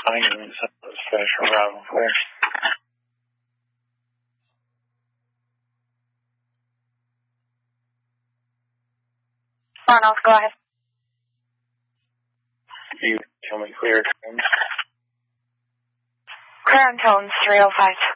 finding some of the special arrival clear. Arnold, go ahead. You tell me clear tones. Clear on tones, 305.